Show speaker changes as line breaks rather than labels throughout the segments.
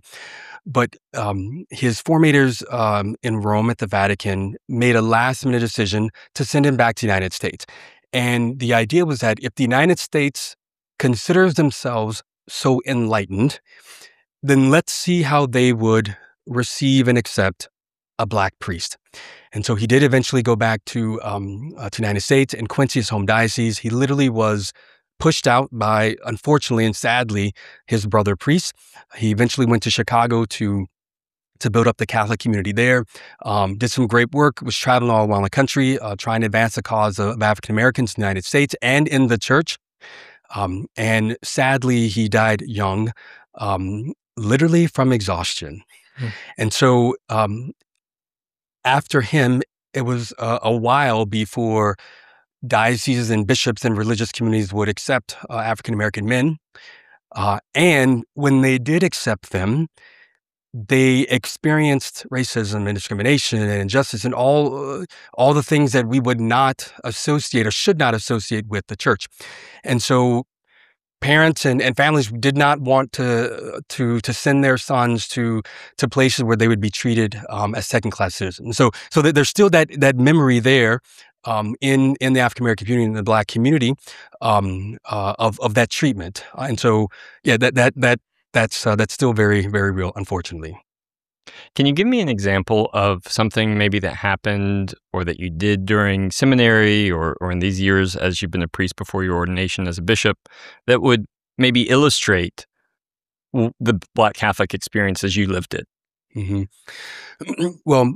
But his formators in Rome at the Vatican made a last minute decision to send him back to the United States. And the idea was that if the United States considers themselves so enlightened, then let's see how they would receive and accept a Black priest. And so he did eventually go back to the United States. In Quincy, his home diocese, he literally was pushed out by, unfortunately and sadly, his brother priests. He eventually went to Chicago to build up the Catholic community there. Did some great work, was traveling all around the country, trying to advance the cause of African Americans in the United States and in the church. And sadly, he died young, literally from exhaustion.
Mm.
And so after him, it was a while before dioceses and bishops and religious communities would accept African American men. And when they did accept them, they experienced racism and discrimination and injustice and all the things that we would not associate or should not associate with the church. And so parents and families did not want to send their sons to places where they would be treated as second-class citizens. So that there's still that memory there in the African American community and the Black community of that treatment. And so yeah, that's still very, very real, unfortunately.
Can you give me an example of something maybe that happened or that you did during seminary or in these years as you've been a priest before your ordination as a bishop that would maybe illustrate the Black Catholic experience as you lived it?
Mm-hmm. Well,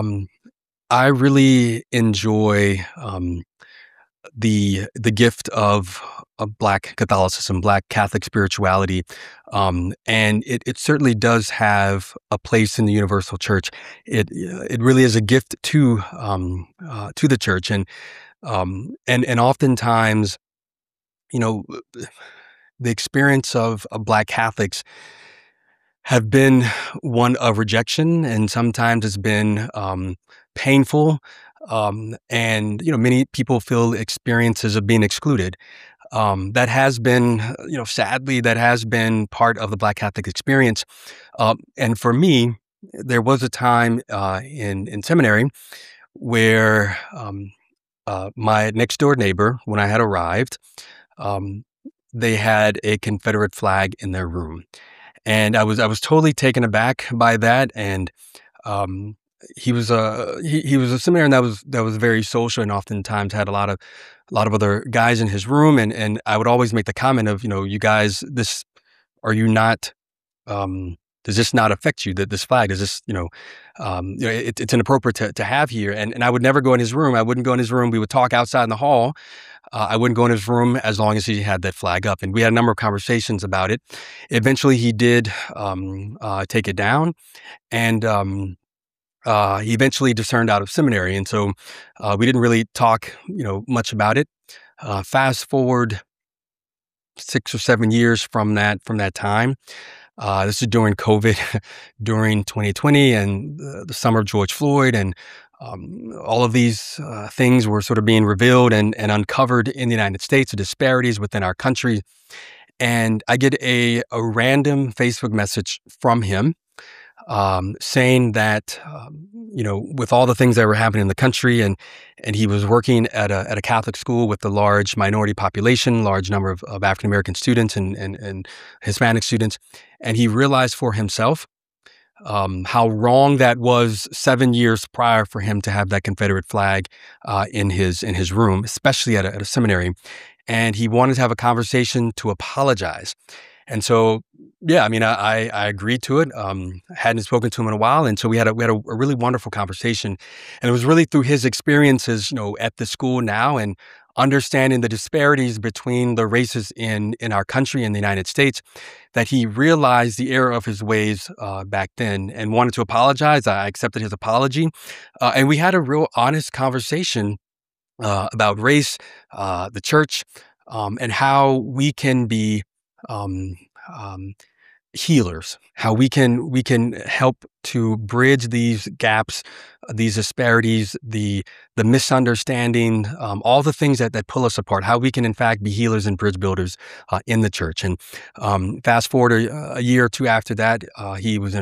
I really enjoy the gift of Black Catholicism, Black Catholic spirituality, and it certainly does have a place in the universal church. It really is a gift to the church, and oftentimes, you know, the experience of Black Catholics have been one of rejection, and sometimes it's been painful. And many people feel experiences of being excluded. That has been, sadly, that has been part of the Black Catholic experience. And for me, there was a time in seminary where my next door neighbor, when I had arrived, they had a Confederate flag in their room. And I was totally taken aback by that. And he was a seminarian that was very social and oftentimes had a lot of other guys in his room. And I would always make the comment of, you guys, are you not, does this not affect you, that this flag, does this, it's inappropriate to have here. And I would never go in his room. I wouldn't go in his room. We would talk outside in the hall. I wouldn't go in his room as long as he had that flag up. And we had a number of conversations about it. Eventually, he did take it down, and he eventually discerned out of seminary. And so we didn't really talk, much about it. Fast forward 6 or 7 years from that time. This is during COVID, during 2020 and the summer of George Floyd, and all of these things were sort of being revealed and uncovered in the United States, the disparities within our country. And I get a random Facebook message from him saying that, with all the things that were happening in the country, and he was working at a Catholic school with a large minority population, large number of African American students and Hispanic students, and he realized for himself how wrong that was 7 years prior for him to have that Confederate flag in his room, especially at a seminary. And he wanted to have a conversation to apologize. And so, yeah, I mean, I agreed to it. Hadn't spoken to him in a while, and so we had a really wonderful conversation. And it was really through his experiences, at the school now, and understanding the disparities between the races in our country in the United States, that he realized the error of his ways back then and wanted to apologize. I accepted his apology, and we had a real honest conversation about race, the church, and how we can be healers, how we can help to bridge these gaps, these disparities, the misunderstanding, all the things that pull us apart. How we can in fact be healers and bridge builders in the church. And fast forward a year or two after that, he was